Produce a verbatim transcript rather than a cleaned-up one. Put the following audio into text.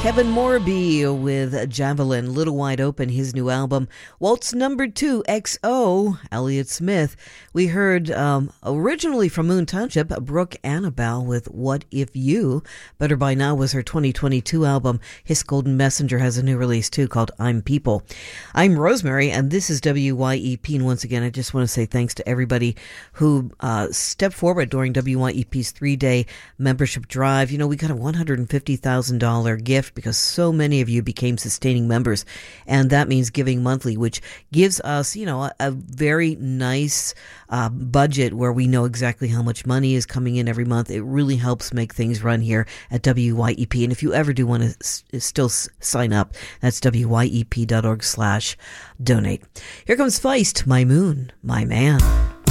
Kevin Morby with Javelin, Little Wide Open, his new album. Waltz number two, X O, Elliott Smith. We heard um, originally from Moon Township, Brooke Annabelle with What If You. Better By Now was her twenty twenty-two album. His Golden Messenger has a new release too called I'm People. I'm Rosemary, and this is W Y E P. And once again, I just want to say thanks to everybody who uh, stepped forward during W Y E P's three-day membership drive. You know, we got a one hundred fifty thousand dollars gift because so many of you became sustaining members, and that means giving monthly, which gives us, you know, a, a very nice uh, budget where we know exactly how much money is coming in every month. It really helps make things run here at W Y E P, and if you ever do want to s- still s- sign up, that's W Y E P dot org slash donate. Here comes Feist, My Moon, My Man.